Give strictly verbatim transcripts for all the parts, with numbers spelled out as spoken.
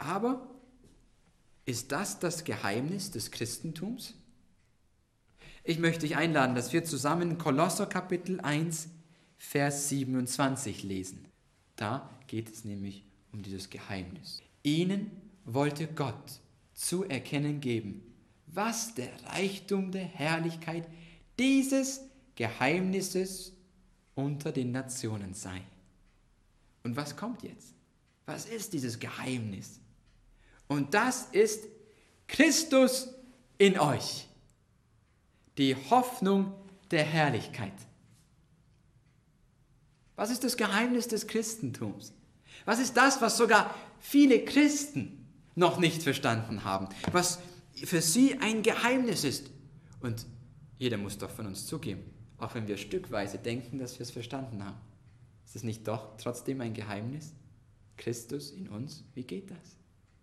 Aber ist das das Geheimnis des Christentums? Ich möchte dich einladen, dass wir zusammen Kolosser Kapitel eins, Vers siebenundzwanzig lesen. Da geht es nämlich um dieses Geheimnis. Ihnen wollte Gott zu erkennen geben, was der Reichtum der Herrlichkeit dieses Geheimnisses unter den Nationen sei. Und was kommt jetzt? Was ist dieses Geheimnis? Und das ist Christus in euch, die Hoffnung der Herrlichkeit. Was ist das Geheimnis des Christentums? Was ist das, was sogar viele Christen noch nicht verstanden haben, was für sie ein Geheimnis ist? Und jeder muss doch von uns zugeben, auch wenn wir stückweise denken, dass wir es verstanden haben. Ist es nicht doch trotzdem ein Geheimnis? Christus in uns, wie geht das?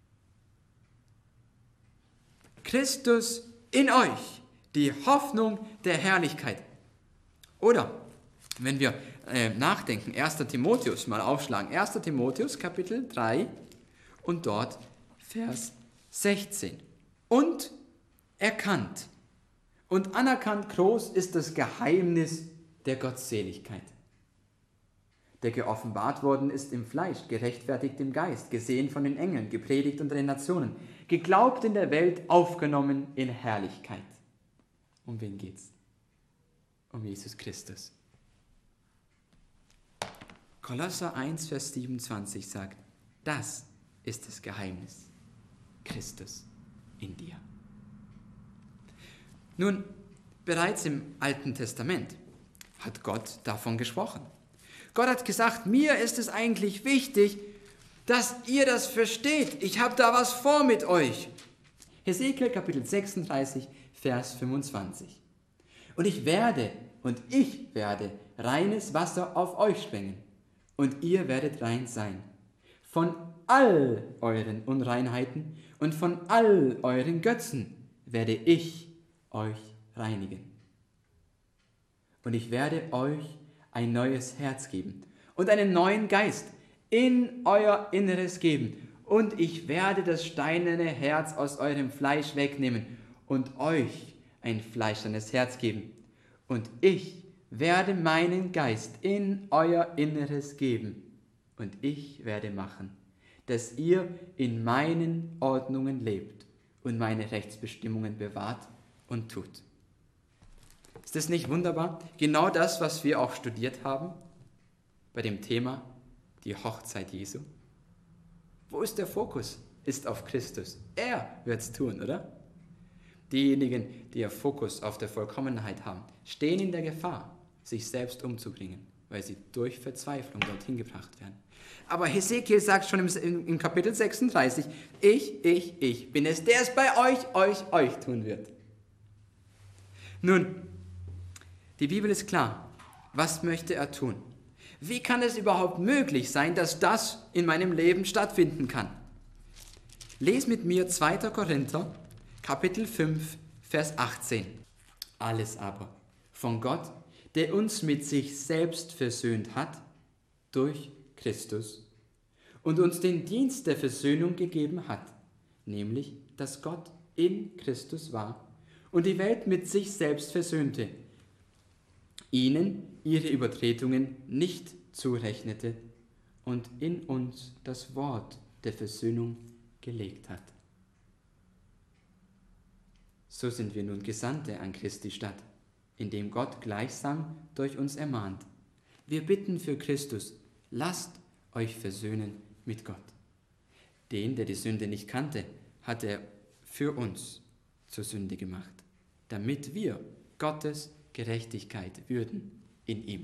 Christus in euch, die Hoffnung der Herrlichkeit. Oder, wenn wir äh, nachdenken, erster Timotheus mal aufschlagen, erster Timotheus Kapitel drei und dort Vers sechzehn. Und erkannt und anerkannt groß ist das Geheimnis der Gottseligkeit, der geoffenbart worden ist im Fleisch, gerechtfertigt im Geist, gesehen von den Engeln, gepredigt unter den Nationen, geglaubt in der Welt, aufgenommen in Herrlichkeit. Um wen geht's? Um Jesus Christus. Kolosser eins, Vers siebenundzwanzig sagt, das ist das Geheimnis. Christus in dir. Nun, bereits im Alten Testament hat Gott davon gesprochen. Gott hat gesagt, mir ist es eigentlich wichtig, dass ihr das versteht. Ich habe da was vor mit euch. Hesekiel Kapitel sechsunddreißig, Vers fünfundzwanzig. Und ich werde, und ich werde reines Wasser auf euch sprengen, und ihr werdet rein sein. Von all euren Unreinheiten und von all euren Götzen werde ich euch reinigen. Und ich werde euch ein neues Herz geben und einen neuen Geist in euer Inneres geben. Und ich werde das steinerne Herz aus eurem Fleisch wegnehmen und euch ein fleischernes Herz geben. Und ich werde meinen Geist in euer Inneres geben. Und ich werde machen, dass ihr in meinen Ordnungen lebt und meine Rechtsbestimmungen bewahrt und tut. Ist das nicht wunderbar? Genau das, was wir auch studiert haben bei dem Thema die Hochzeit Jesu. Wo ist der Fokus? Ist auf Christus. Er wird es tun, oder? Diejenigen, die ihr Fokus auf der Vollkommenheit haben, stehen in der Gefahr, sich selbst umzubringen, weil sie durch Verzweiflung dorthin gebracht werden. Aber Hesekiel sagt schon im, im Kapitel sechsunddreißig, ich, ich, ich bin es, der es bei euch, euch, euch tun wird. Nun, die Bibel ist klar. Was möchte er tun? Wie kann es überhaupt möglich sein, dass das in meinem Leben stattfinden kann? Lies mit mir zweiter Korinther, Kapitel fünf, Vers achtzehn. Alles aber von Gott, der uns mit sich selbst versöhnt hat, durch Christus, und uns den Dienst der Versöhnung gegeben hat, nämlich, dass Gott in Christus war und die Welt mit sich selbst versöhnte, ihnen ihre Übertretungen nicht zurechnete und in uns das Wort der Versöhnung gelegt hat. So sind wir nun Gesandte an Christi Stadt, indem Gott gleichsam durch uns ermahnt. Wir bitten für Christus, lasst euch versöhnen mit Gott. Den, der die Sünde nicht kannte, hat er für uns zur Sünde gemacht, damit wir Gottes Gerechtigkeit würden in ihm.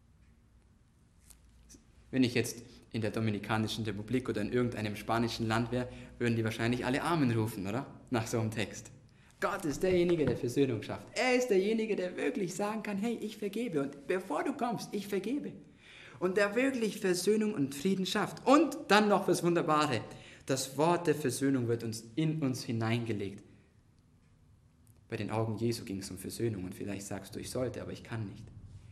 Wenn ich jetzt in der Dominikanischen Republik oder in irgendeinem spanischen Land wäre, würden die wahrscheinlich alle Amen rufen, oder? Nach so einem Text. Gott ist derjenige, der Versöhnung schafft. Er ist derjenige, der wirklich sagen kann, hey, ich vergebe. Und bevor du kommst, ich vergebe. Und der wirklich Versöhnung und Frieden schafft. Und dann noch das Wunderbare. Das Wort der Versöhnung wird uns in uns hineingelegt. Bei den Augen Jesu ging es um Versöhnung. Und vielleicht sagst du, ich sollte, aber ich kann nicht.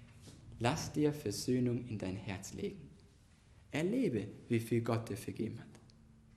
Lass dir Versöhnung in dein Herz legen. Erlebe, wie viel Gott dir vergeben hat.